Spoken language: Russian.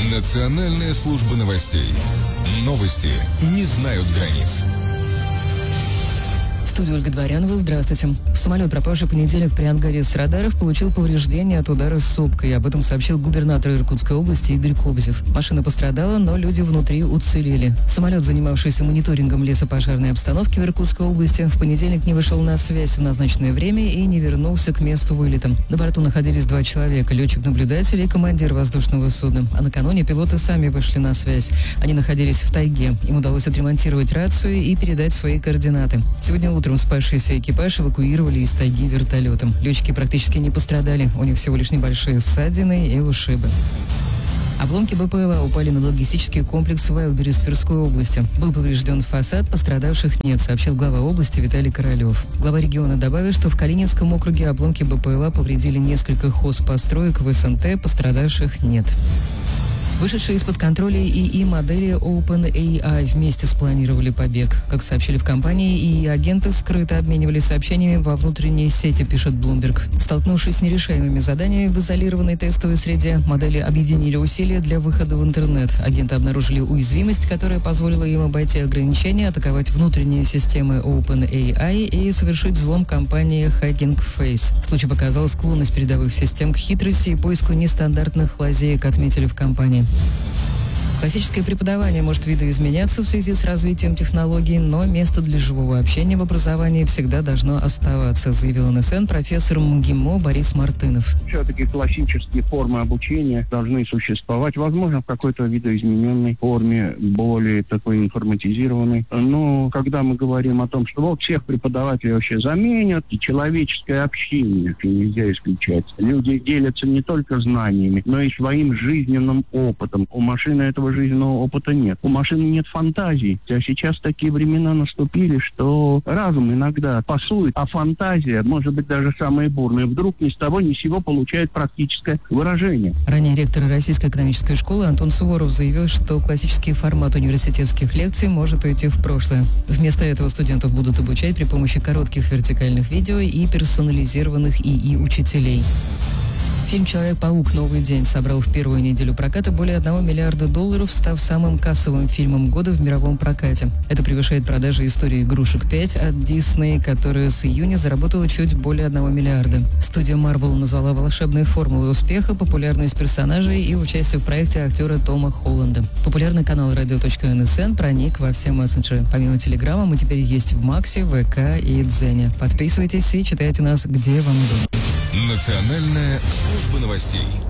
Национальная служба новостей. Новости не знают границ. В студии Ольга Дворянова. Здравствуйте. Самолет, пропавший в понедельник при ангаре с радаров, получил повреждения от удара с сопкой. Об этом сообщил губернатор Иркутской области Игорь Кобзев. Машина пострадала, но люди внутри уцелели. Самолет, занимавшийся мониторингом лесопожарной обстановки в Иркутской области, в понедельник не вышел на связь в назначенное время и не вернулся к месту вылета. На борту находились 2 человека – летчик-наблюдатель и командир воздушного судна. А накануне пилоты сами вышли на связь. Они находились в тайге. Им удалось отремонтировать рацию и передать свои координаты. Сегодня утром спасшийся экипаж эвакуировали из тайги вертолетом. Летчики практически не пострадали. У них всего лишь небольшие ссадины и ушибы. Обломки БПЛА упали на логистический комплекс в Вайлдберрис Тверской области. Был поврежден фасад, пострадавших нет, сообщил глава области Виталий Королев. Глава региона добавил, что в Калининском округе обломки БПЛА повредили несколько хозпостроек в СНТ, пострадавших нет. Вышедшие из-под контроля ИИ модели OpenAI вместе спланировали побег. Как сообщили в компании, ИИ-агенты скрыто обменивались сообщениями во внутренней сети, пишет Bloomberg. Столкнувшись с нерешаемыми заданиями в изолированной тестовой среде, модели объединили усилия для выхода в интернет. Агенты обнаружили уязвимость, которая позволила им обойти ограничения, атаковать внутренние системы OpenAI и совершить взлом компании Hugging Face. Случай показал склонность передовых систем к хитрости и поиску нестандартных лазеек, отметили в компании. Классическое преподавание может видоизменяться в связи с развитием технологий, но место для живого общения в образовании всегда должно оставаться, заявил НСН профессор МГИМО Борис Мартынов. Все-таки классические формы обучения должны существовать, возможно, в какой-то видоизмененной форме, более такой информатизированной. Но когда мы говорим о том, что вот всех преподавателей вообще заменят, и человеческое общение нельзя исключать. Люди делятся не только знаниями, но и своим жизненным опытом. У машины этого жизненного опыта нет. У машины нет фантазии. А сейчас такие времена наступили, что разум иногда пасует, а фантазия, может быть, даже самая бурная, вдруг ни с того ни с сего получает практическое выражение. Ранее ректор Российской экономической школы Антон Суворов заявил, что классический формат университетских лекций может уйти в прошлое. Вместо этого студентов будут обучать при помощи коротких вертикальных видео и персонализированных ИИ-учителей. Фильм «Человек-паук. Новый день» собрал в первую неделю проката более $1 миллиарда, став самым кассовым фильмом года в мировом прокате. Это превышает продажи «Истории игрушек 5» от Disney, которая с июня заработала чуть более $1 миллиарда. Студия Marvel назвала волшебной формулой успеха популярность персонажей и участие в проекте актера Тома Холланда. Популярный канал radio.nsn проник во все мессенджеры. Помимо Телеграма мы теперь есть в Максе, ВК и Дзене. Подписывайтесь и читайте нас, где вам удобно. Национальная служба новостей.